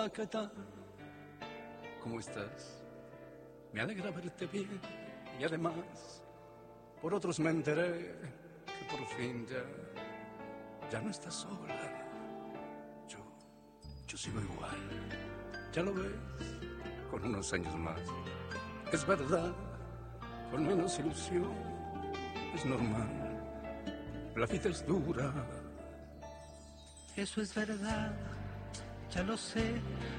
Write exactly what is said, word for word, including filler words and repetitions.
Hola, ¿qué tal? ¿Cómo estás? Me alegra verte bien y además por otros me enteré que por fin ya, ya no estás sola. Yo, yo sigo igual, ya lo ves, con unos años más. Es verdad, con menos ilusión, es normal, la vida es dura. Eso es verdad, ya lo sé,